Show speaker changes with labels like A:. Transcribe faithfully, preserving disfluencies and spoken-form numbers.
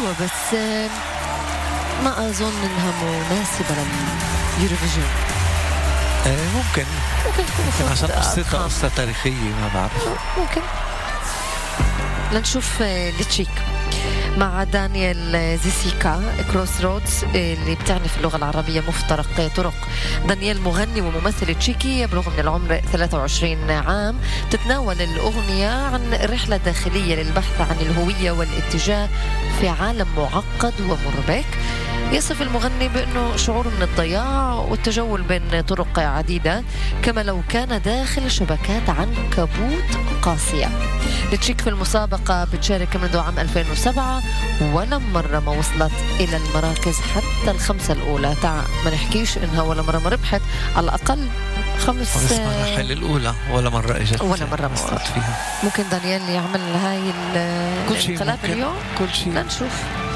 A: حلوة بس ما أظن إنها مناسبة لليوروفيجن.
B: آه ممكن
A: ممكن
B: ممكن عشان قصتها قصة تاريخية ما بعرف.
A: ممكن. لنشوف لتشيك مع دانيال زيسيكا كروس رودز اللي بتعني في اللغة العربية مفترق طرق. دانيال مغني وممثل تشيكي يبلغ من العمر ثلاثة وعشرين عام. تتناول الأغنية عن رحلة داخلية للبحث عن الهوية والاتجاه في عالم معقد ومربك. يصف المغني بأنه شعور من الضياع والتجول بين طرق عديدة كما لو كان داخل شبكات عنكبوت قاسية. لتشيك في المسابقة بتشارك منذ عام ألفين وسبعة ولا مرة ما وصلت إلى المراكز حتى الخمسة الأولى. تاع ما نحكيش إنها ولا مرة ما ربحت، على الأقل خمس
B: المراحل الأولى ولا مرة إجت
A: ولا مرة ما وصلت
B: فيها.
A: ممكن دانيال يعمل هاي الانقلاب اليوم.
B: كل شيء
A: لنشوف.